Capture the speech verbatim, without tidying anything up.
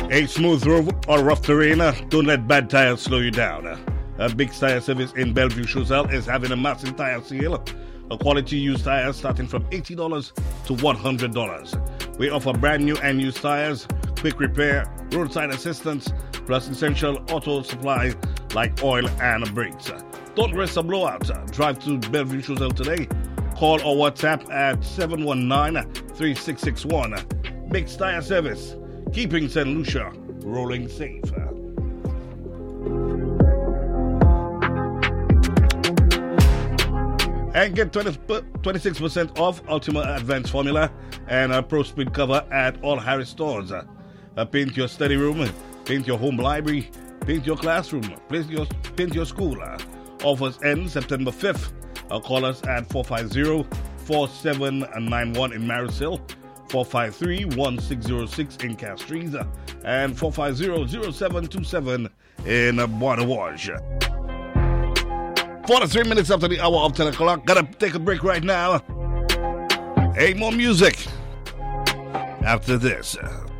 A smooth road or rough terrain, uh, don't let bad tires slow you down. Uh, a big tire service in Bellevue Choiseul is having a massive tire sale. A quality used tires starting from eighty dollars to one hundred dollars. We offer brand new and used tires, quick repair, roadside assistance, plus essential auto supply like oil and brakes. Don't risk a blowout. Drive to Bellevue Choiseul today. Call or WhatsApp at seven one nine, three six six one. Big Tire Service, keeping Saint Lucia rolling safe. And get twenty, twenty-six percent off Ultima Advanced Formula and a Pro Speed cover at all Harris stores. Uh, paint your study room, paint your home library, paint your classroom, paint your, paint your school. Uh, offers end September fifth. Uh, call us at four five zero, four seven nine one in Marisville, four five three, one six zero six in Castries, uh, and four five zero, zero seven two seven in uh, Bois-de-Wages. forty-three minutes after the hour of ten o'clock. Gotta take a break right now. Hey, more music after this.